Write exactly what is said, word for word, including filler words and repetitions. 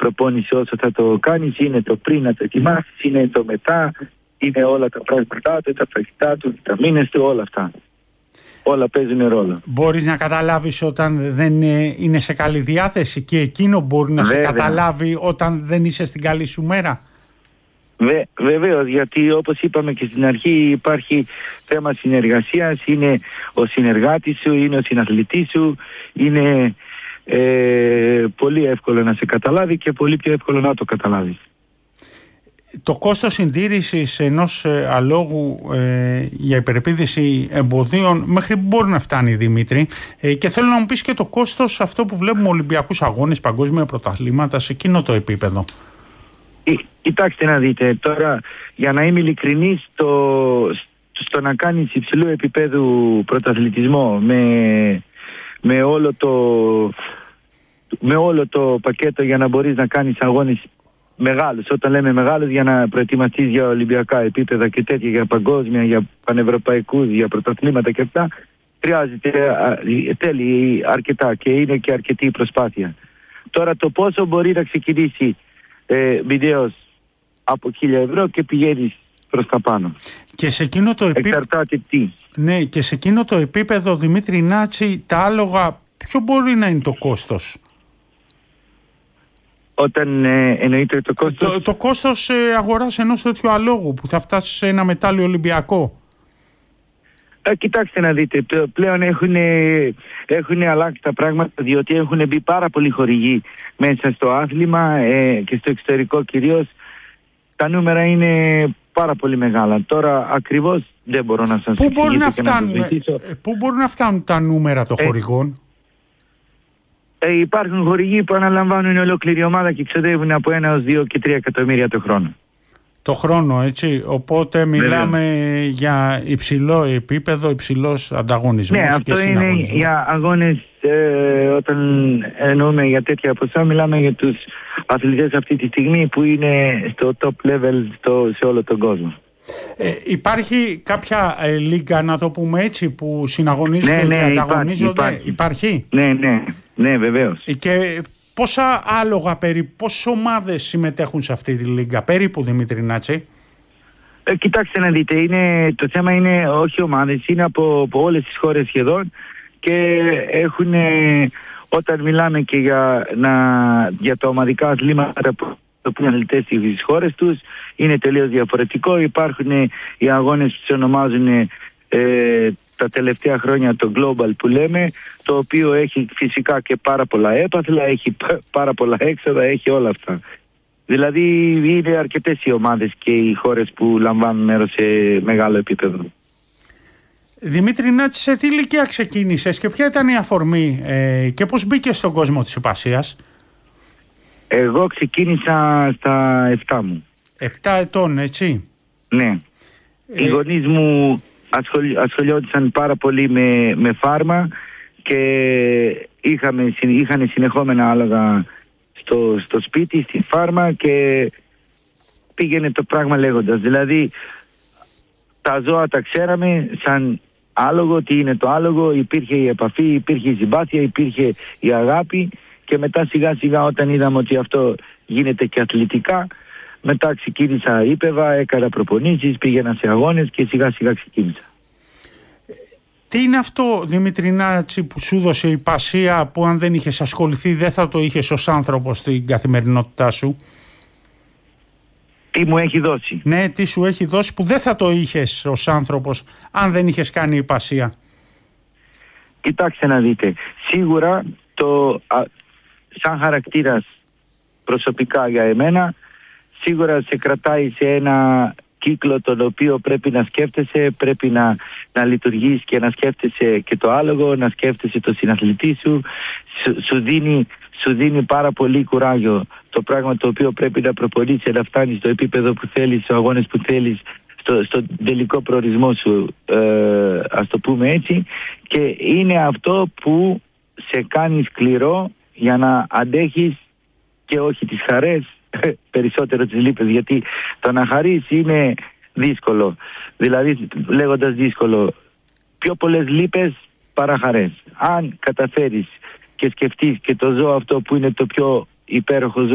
προπόνηση όσο θα το κάνεις, είναι το πριν να το ετοιμάσεις, είναι το μετά, είναι όλα τα πράγματά του, τα φαγητά του, τα μήνες του, όλα αυτά. Όλα παίζουν ρόλο. Μπορείς να καταλάβεις όταν δεν είναι σε καλή διάθεση και εκείνο μπορεί να Βέβαια. σε καταλάβει όταν δεν είσαι στην καλή σου μέρα. Βε, βεβαίως, γιατί όπως είπαμε και στην αρχή υπάρχει θέμα συνεργασίας, είναι ο συνεργάτης σου, είναι ο συναθλητής σου, είναι ε, πολύ εύκολο να σε καταλάβει και πολύ πιο εύκολο να το καταλάβεις. Το κόστος συντήρησης ενός ε, αλόγου ε, για υπερεπίδηση εμποδίων μέχρι που μπορεί να φτάνει, Δημήτρη, ε, και θέλω να μου πεις και το κόστος αυτό που βλέπουμε Ολυμπιακούς αγώνες, παγκόσμια πρωταθλήματα σε εκείνο το επίπεδο. Κοιτάξτε να δείτε, τώρα για να είμαι ειλικρινής, το, στο να κάνεις υψηλού επίπεδου πρωταθλητισμό με, με, όλο το, με όλο το πακέτο για να μπορείς να κάνεις αγώνες μεγάλους, όταν λέμε μεγάλους, για να προετοιμαστείς για ολυμπιακά επίπεδα και τέτοια, για παγκόσμια, για πανευρωπαϊκούς, για πρωταθλήματα και αυτά, χρειάζεται, θέλει αρκετά και είναι και αρκετή προσπάθεια. Τώρα το πόσο μπορεί να ξεκινήσει Ε, βίντεος από χίλια ευρώ και πηγαίνεις προς τα πάνω. Και σε εκείνο το επίπεδο, εξαρτάται τι. Ναι, και σε εκείνο το επίπεδο, Δημήτρη Νάτση, τα άλογα ποιο μπορεί να είναι το κόστος? Όταν ε, εννοείται το κόστος... Το, το κόστος ε, αγοράς ενός τέτοιου αλόγου που θα φτάσει σε ένα μετάλλιο Ολυμπιακό. Ε, κοιτάξτε να δείτε, πλέον έχουν, έχουν αλλάξει τα πράγματα, διότι έχουν μπει πάρα πολλοί χορηγοί μέσα στο άθλημα ε, και στο εξωτερικό κυρίως. Τα νούμερα είναι πάρα πολύ μεγάλα. Τώρα ακριβώς δεν μπορώ να σας πού μπορεί να, φτάνουν, να πού μπορούν να φτάνουν τα νούμερα των ε, χορηγών? Ε, υπάρχουν χορηγοί που αναλαμβάνουν ολόκληρη ομάδα και ξοδεύουν από ένα έως δύο και τρία εκατομμύρια το χρόνο. Το χρόνο, έτσι. Οπότε μιλάμε Βέβαια. για υψηλό επίπεδο, υψηλός ανταγωνισμός. Ναι, και αυτό είναι για αγώνες, ε, όταν εννοούμε για τέτοια ποσά, μιλάμε για τους αθλητές αυτή τη στιγμή που είναι στο top level στο, σε όλο τον κόσμο. Ε, υπάρχει κάποια ε, λίγα, να το πούμε έτσι, που συναγωνίζονται ναι, ναι, και ανταγωνίζονται? Υπάρχει, υπάρχει. Ναι, ναι, ναι, βεβαίως. Και πόσα άλογα περίπου, πόσες ομάδες συμμετέχουν σε αυτή τη λίγα περίπου, Δημήτρη Νάτση? Ε, κοιτάξτε να δείτε, είναι, το θέμα είναι όχι ομάδες, είναι από, από όλες τις χώρες σχεδόν και έχουν, όταν μιλάμε και για, να, για τα ομαδικά αθλήματα που είναι αθλητές στις χώρες τους, είναι τελείως διαφορετικό. Υπάρχουν οι αγώνες που τους ονομάζουν ε, τα τελευταία χρόνια το Global που λέμε, το οποίο έχει φυσικά και πάρα πολλά έπαθλα, έχει πάρα πολλά έξοδα, έχει όλα αυτά. Δηλαδή είναι αρκετές οι ομάδες και οι χώρες που λαμβάνουν μέρος σε μεγάλο επίπεδο. Δημήτρη Νάτση, σε τι ηλικία ξεκίνησες και ποια ήταν η αφορμή ε, και πώς μπήκες στον κόσμο της υπασίας? Εγώ ξεκίνησα στα επτά μου. Επτά ετών, έτσι? Ναι. Ε... Οι γονείς μου ασχολ, ασχολιόντουσαν πάρα πολύ με, με φάρμα και είχαμε, είχαν συνεχόμενα άλογα στο, στο σπίτι, στη φάρμα και πήγαινε το πράγμα λέγοντας. Δηλαδή τα ζώα τα ξέραμε σαν άλογο, τι είναι το άλογο, υπήρχε η επαφή, υπήρχε η συμπάθεια, υπήρχε η αγάπη και μετά σιγά σιγά όταν είδαμε ότι αυτό γίνεται και αθλητικά, μετά ξεκίνησα ύπεβα, έκανα προπονήσεις, πήγαινα σε αγώνες και σιγά σιγά ξεκίνησα. Τι είναι αυτό, Δημήτρη Νάτση, που σου δώσε η υπασία που αν δεν είχες ασχοληθεί δεν θα το είχες ως άνθρωπος στην καθημερινότητά σου? Τι μου έχει δώσει? Ναι, τι σου έχει δώσει που δεν θα το είχες ως άνθρωπος αν δεν είχες κάνει υπασία? Κοιτάξτε να δείτε, σίγουρα το, α, σαν χαρακτήρας προσωπικά για εμένα, σίγουρα σε κρατάει σε ένα κύκλο τον οποίο πρέπει να σκέφτεσαι, πρέπει να, να λειτουργείς και να σκέφτεσαι και το άλογο, να σκέφτεσαι το συναθλητή σου, σου, σου, δίνει, σου δίνει πάρα πολύ κουράγιο το πράγμα το οποίο πρέπει να προπονήσεις, να φτάνεις στο επίπεδο που θέλεις, στους αγώνες που θέλεις, στο, στο τελικό προορισμό σου, ε, ας το πούμε έτσι, και είναι αυτό που σε κάνει σκληρό για να αντέχεις και όχι τις χαρές, περισσότερο τις λύπες, γιατί το να χαρείς είναι δύσκολο. Δηλαδή, λέγοντας δύσκολο, πιο πολλές λύπες παρά χαρές. Αν καταφέρεις και σκεφτείς και το ζώο αυτό που είναι το πιο υπέροχο ζώο